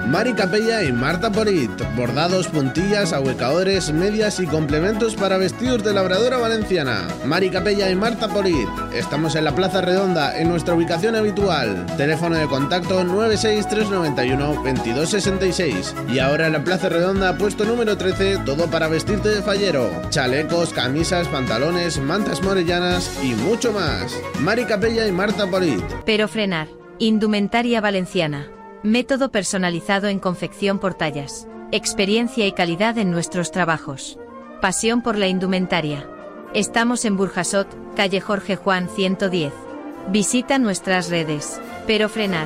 Mari Capella y Marta Porit. Bordados, puntillas, ahuecadores, medias y complementos para vestidos de labradora valenciana. Mari Capella y Marta Porit. Estamos en la Plaza Redonda, en nuestra ubicación habitual. Teléfono de contacto 96391-2266. Y ahora en la Plaza Redonda, puesto número 13, todo para vestirte de fallero. Chalecos, camisas, pantalones, mantas morellanas y mucho más. Mari Capella y Marta Porit. Pero frenar. Indumentaria valenciana. Método personalizado en confección por tallas. Experiencia y calidad en nuestros trabajos. Pasión por la indumentaria. Estamos en Burjasot, calle Jorge Juan 110. Visita nuestras redes. Pero frenar.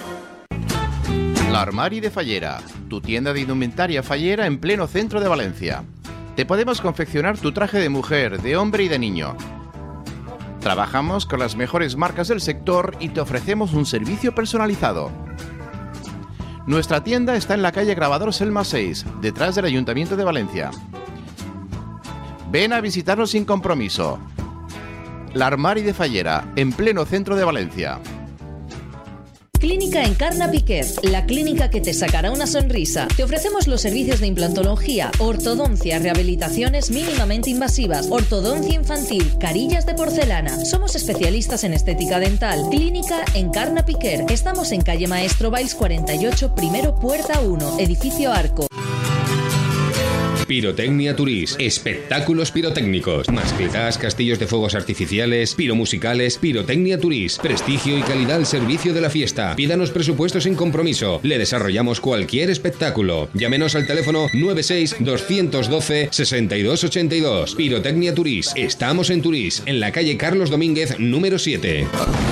La Armari de Fallera, tu tienda de indumentaria fallera en pleno centro de Valencia. Te podemos confeccionar tu traje de mujer, de hombre y de niño. Trabajamos con las mejores marcas del sector y te ofrecemos un servicio personalizado. Nuestra tienda está en la calle Grabador Selma 6, detrás del Ayuntamiento de Valencia. Ven a visitarnos sin compromiso. La Armari de Fallera, en pleno centro de Valencia. Clínica Encarna Piquer, la clínica que te sacará una sonrisa. Te ofrecemos los servicios de implantología, ortodoncia, rehabilitaciones mínimamente invasivas, ortodoncia infantil, carillas de porcelana. Somos especialistas en estética dental. Clínica Encarna Piquer. Estamos en calle Maestro Valls 48, primero puerta 1, edificio Arco. Pirotecnia Turís, espectáculos pirotécnicos, mascletas, castillos de fuegos artificiales, piromusicales. Pirotecnia Turís, prestigio y calidad al servicio de la fiesta. Pídanos presupuestos sin compromiso, le desarrollamos cualquier espectáculo. Llámenos al teléfono 96 212 6282. Pirotecnia Turís, estamos en Turís, en la calle Carlos Domínguez número 7.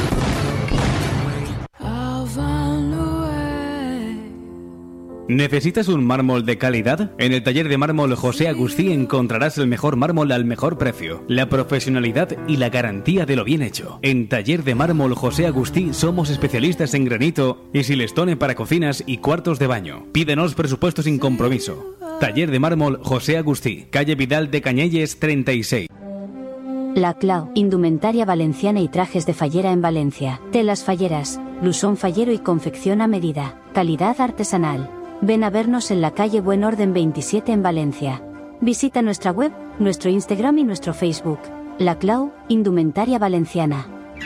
¿Necesitas un mármol de calidad? En el taller de mármol José Agustí encontrarás el mejor mármol al mejor precio, la profesionalidad y la garantía de lo bien hecho. En taller de mármol José Agustí somos especialistas en granito y silestone para cocinas y cuartos de baño. Pídenos presupuesto sin compromiso. Taller de mármol José Agustí, calle Vidal de Cañelles 36. La Clau, indumentaria valenciana y trajes de fallera en Valencia. Telas falleras, blusón fallero y confección a medida. Calidad artesanal. Ven a vernos en la calle Buen Orden 27 en Valencia. Visita nuestra web, nuestro Instagram y nuestro Facebook. La Clau, indumentaria valenciana.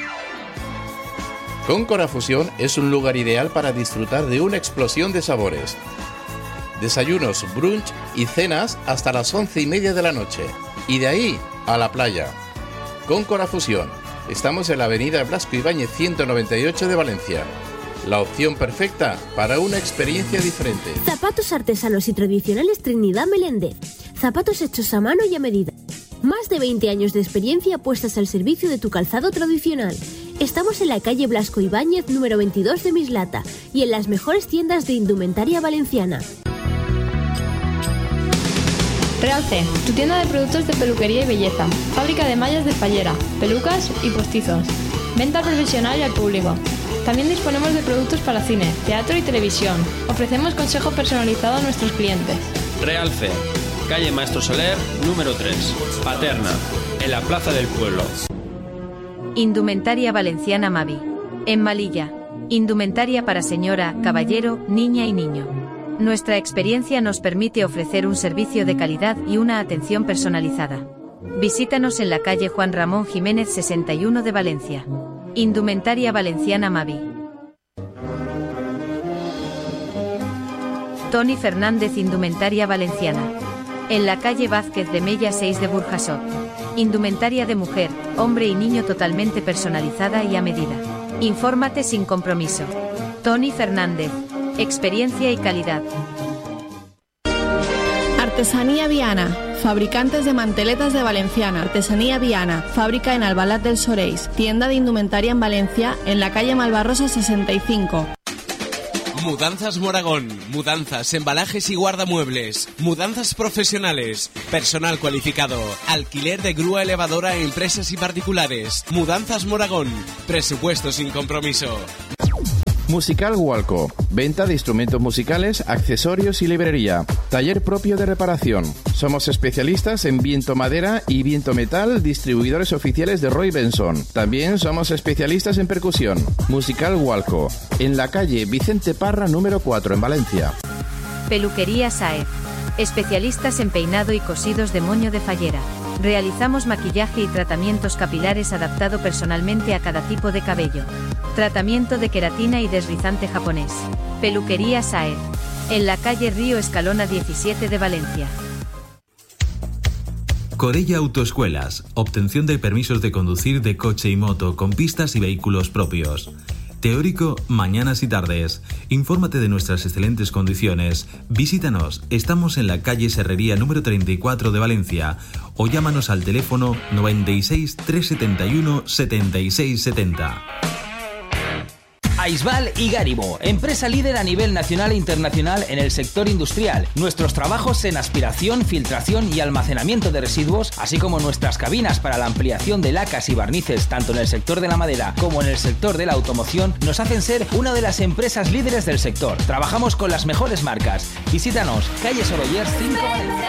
Cóncora Fusión es un lugar ideal para disfrutar de una explosión de sabores. Desayunos, brunch y cenas hasta las 11:30 de la noche. Y de ahí a la playa. Cóncora Fusión. Estamos en la avenida Blasco Ibáñez 198 de Valencia. La opción perfecta para una experiencia diferente. Zapatos artesanos y tradicionales Trinidad Meléndez. Zapatos hechos a mano y a medida. Más de 20 años de experiencia puestas al servicio de tu calzado tradicional. Estamos en la calle Blasco Ibáñez número 22 de Mislata y en las mejores tiendas de indumentaria valenciana. Realce, tu tienda de productos de peluquería y belleza. Fábrica de mallas de fallera, pelucas y postizos. Venta profesional y al público. También disponemos de productos para cine, teatro y televisión. Ofrecemos consejo personalizado a nuestros clientes. Realce, calle Maestro Soler, número 3, Paterna, en la Plaza del Pueblo. Indumentaria valenciana Mavi. En Malilla. Indumentaria para señora, caballero, niña y niño. Nuestra experiencia nos permite ofrecer un servicio de calidad y una atención personalizada. Visítanos en la calle Juan Ramón Jiménez 61 de Valencia. Indumentaria valenciana Mavi. Toni Fernández, indumentaria valenciana. En la calle Vázquez de Mella 6 de Burjasot. Indumentaria de mujer, hombre y niño totalmente personalizada y a medida. Infórmate sin compromiso. Toni Fernández. Experiencia y calidad. Artesanía Viana, fabricantes de manteletas de Valenciana. Artesanía Viana, fábrica en Albalat del Soreis, tienda de indumentaria en Valencia, en la calle Malvarrosa 65. Mudanzas Moragón, mudanzas, embalajes y guardamuebles, mudanzas profesionales, personal cualificado, alquiler de grúa elevadora a empresas y particulares. Mudanzas Moragón, presupuesto sin compromiso. Musical Walco, venta de instrumentos musicales, accesorios y librería. Taller propio de reparación. Somos especialistas en viento madera y viento metal, distribuidores oficiales de Roy Benson. También somos especialistas en percusión. Musical Walco, en la calle Vicente Parra número 4 en Valencia. Peluquería Saez. Especialistas en peinado y cosidos de moño de fallera. Realizamos maquillaje y tratamientos capilares adaptado personalmente a cada tipo de cabello. Tratamiento de queratina y desrizante japonés. Peluquería Saez. En la calle Río Escalona 17 de Valencia. Corella Autoescuelas. Obtención de permisos de conducir de coche y moto con pistas y vehículos propios. Teórico, mañanas y tardes. Infórmate de nuestras excelentes condiciones. Visítanos, estamos en la calle Serrería número 34 de Valencia o llámanos al teléfono 96 371 7670. Aisbal y Gáribo, empresa líder a nivel nacional e internacional en el sector industrial. Nuestros trabajos en aspiración, filtración y almacenamiento de residuos, así como nuestras cabinas para la ampliación de lacas y barnices tanto en el sector de la madera como en el sector de la automoción, nos hacen ser una de las empresas líderes del sector. Trabajamos con las mejores marcas. Visítanos, calle Sorollers 5 Valencia.